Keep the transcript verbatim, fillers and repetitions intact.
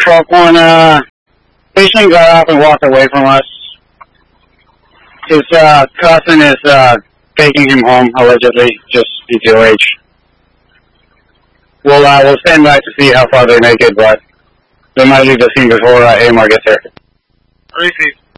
twelve one, uh, patient got off and walked away from us. His, uh, cousin is, uh, taking him home, allegedly, just P T O H. We'll, uh, we'll stand by to see how far they make it, but they might leave the scene before, uh, A M R gets there. Receive.